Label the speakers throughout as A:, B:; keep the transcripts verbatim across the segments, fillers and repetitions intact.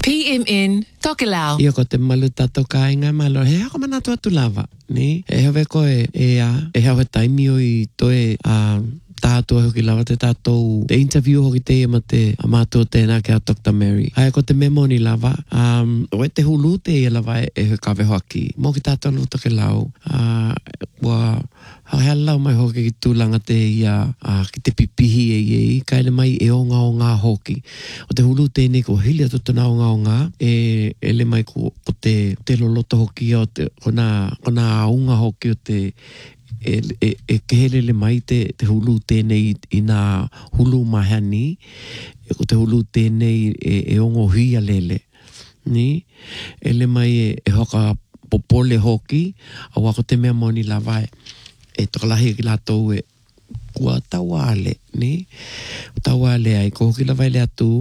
A: P M N Tokelau.
B: Ia ko te malu tato ka inga malo. He hako mana tua tu lava. Ni? E hawe ko e e a. E hawe taimi o i toe a tātua hoki lava te tātou. Te interview hoki te ia ma te amatua tēnā ke a Doctor Mary. Hai ko te memo ni lava. Um, o e te hulu te ia lava e, e kawe hoki. Mō ki tātou lu toke lau. Uh, wa hea lau mai hoki ki tūlanga te ia uh, ki te pipihi e iei. Kaile mai e onga o ngā hoki. O te hulu tēne ko hilia tutuna o ngā o ngā. E, e le mai ko o te, te loloto hoki o te, o nā, o nā aunga hoki o te e, e, e kehelele mai te, te hulu tēnei i nā hulu mahani. E ko te hulu tēnei e, e ongo hia lele. Ni? E le mai e, e hoka popole hoki. A wako te mea moni lawai. E tokalahi ki lātou e kua tauale. Ni? Tauale ai. Ko hoki lawai le atu.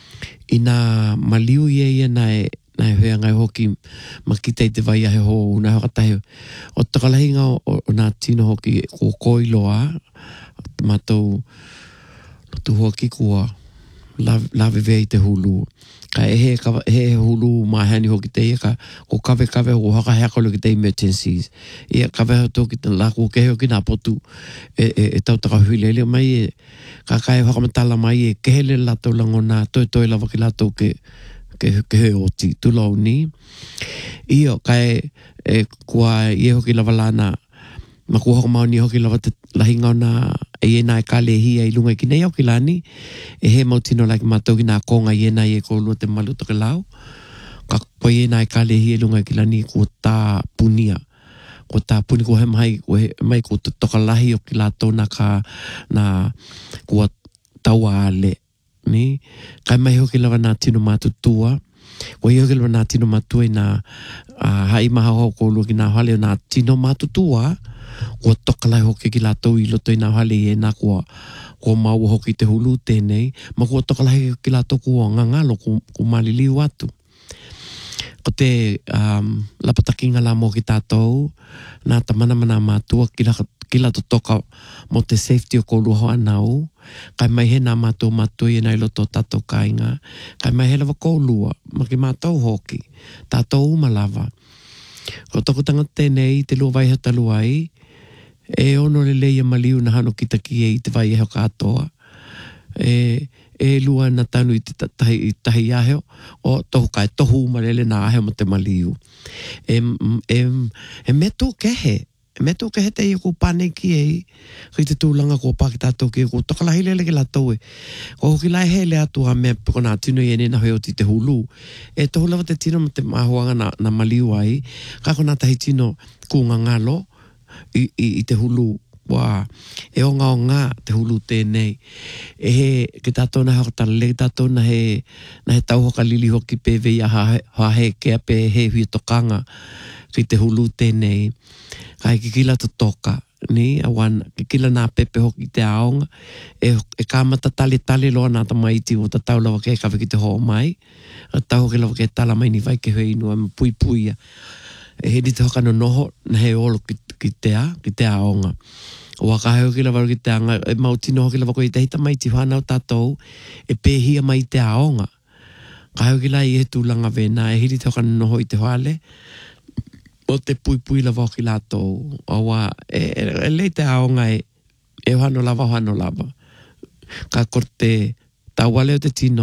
B: I nā maliu ia ia na e nai hea ngai hoki makitei te vai ahe ho una hakatahe. O takalahi ngā o, o nā tino hoki ko koiloa matou tu hoki kua lawe vei te hulu. Ka e he, ka, he hulu mahani hoki te ia ka ko kawe kawe ho haka hea kolo ki te emergencies. Ia kawe ho toki te laku ke hoki nā potu e, e, e tau taka huilele mai e ka kai whakamatala mai e kehele lato langona toi toi lawa ki lato ke ke ke he oti tulau ni. Iyo kai e kua ie hoki lava lana ma kua hoko mauni hoki lava te lahinga o na e e nai kale hia i lunga i kinei au ki lani e he mautino like matau ki nā konga i e nai e ko lua te malu toke lau ka kua i e nai kale hia i lunga i ki lani kua tā punia ko tā puni ko he mai ko he mai ko te toka lahi o ki lato na ka na kua taua ale ni kai mai hoki lava nā tino matutua ko i hoki lava nā tino matua i nā uh, hai maha ho ko lua ki nā hale o nā tino matutua ko toka lai hoki ki lātou i loto i nā hale i e nā kua ko mau hoki te hulu tēnei ma ko toka lai ki lātou kua ngangalo ko, ko maliliu atu ko te um, lapatakinga la mo ki tātou nā tamana mana matua ki la ki la toka mo te safety o ko luho anau kai mai he nā mātou mātou i nai loto tātou kainga kai mai he lava ko lua ma ki mātou hoki tātou umalawa ko toko tanga tēnei te lua vai hata luai e ono le leia maliu na hano kita ki e i te vai e ho katoa e e lua na tanu i te tahi, tahi aheo o tohu kai tohu umalele na aheo mo te maliu e, e, e me tū kehe me tō ke hete i ko pane ki ei ki te tūlanga ko pāki tātou ki ko tokalahi lele ki lātou e ko hoki lai he le atu a mea piko nā tino i ene na hoi o ti te hulu e tohu lawa te tino ma te mahuanga na, na maliu ai ka ko nā tahi tino ku ngangalo i, i, i te hulu wa e o ngā o ngā te hulu tēnei e he ki tātou na hakatara le ki tātou na he na he tau hoka lili hoki pe vei a ha, ha he kea pe he hui tokanga ki te hulu tēnei kai ki kila to toka ni awan ki kila na pepe hoki te aonga e, e kamata tali tali loa nā tamaiti o ta tau lawa ke kawe ki te ho mai a tau hoki lawa ke tala mai ni vai ke hui inua me pui pui e he ni te hoka no noho na he olo ki, ki te a ki te aonga o waka heo ki lawa ki te anga e mautino hoki lawa ko i te hita mai ti whanau tātou e pēhia mai te aonga ka heo ki lai e tūlanga vena e hiri te hoka no noho i te whale o te pui pui lava o ki lātou. Awa, e, e, e lei te aonga e, e hano lava, hano lava. Ka kor te tauale o te tino,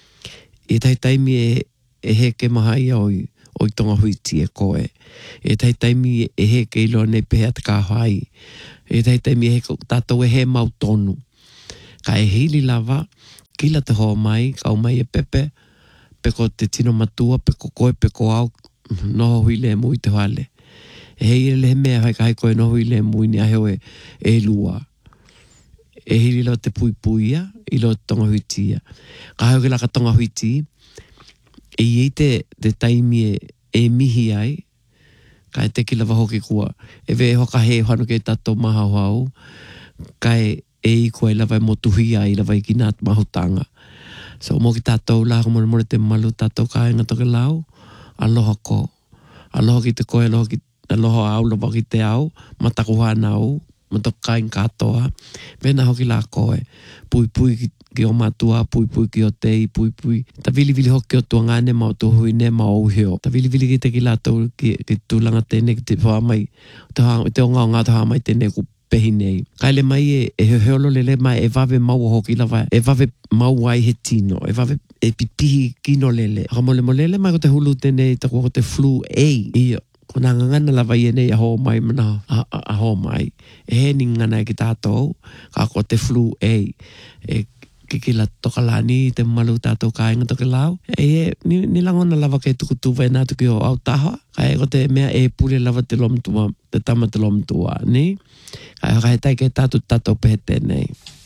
B: e tai taimi e, e heke maha ia o, o i tonga huiti e koe. E tai taimi e heke ilo nei pehea te kāwhai. E tai taimi e heke tātou e he mau tonu. Ka e hili lava, kila te hoa mai, ka o mai e pepe, peko te tino matua, peko koe, peko au, noho hui le mui te wale. E hei le mea hai kai koe noho hui le mui ni aheo e, e lua. E hiri lo te pui puia, i lo tonga huitia. Ka heo ke laka tonga huiti, e i te, te taimi e, e mihi ai, ka e teki lava hoki kua. E ve hoka he hanu ke tato maha hau, ka e e i koe lava e motuhi ai, lava i ki nāt mahutanga. So mo ki tatou la, mo mo te malu tatou ka inga toke lau, aloha ko. Aloha ki te koe, aloha, ki, aloha au, aloha ki te au, matakuhana au, matokain katoa. Mena hoki la koe. Pui pui ki, ki o matua, pui pui ki o tei, pui pui. Ta vili vili hoki o tua ngane ma o tu hui ne ma o uheo. Ta vili vili ki te ki la tau ki, ki tūlanga tēne ki te wha mai. Te, te o ngā o ngā te wha mai tēne ku pehi nei. Kaile mai e, e heolo lele mai e vave mau hoki lava. E vave mau ai he tino. E vave e pipihi kino lele. Haka mole molele mai ko te hulu tēne i tako ko te flu A. Ia. Ko nā ngana lava i enei a ho mai mana a, a, a ho mai. E he ni ngana ki tātou, ka ko te flu A. E ki ki la toka lani, te malu tātou ka inga toke lau. E e, ni, ni langona lava kei tuku tuwa e nā tuki o au taha. Ka e ko te mea e pule lava te lomtua, te tama te lomtua, ni? Ka e ka he tai kei tātou tātou pehe tēnei.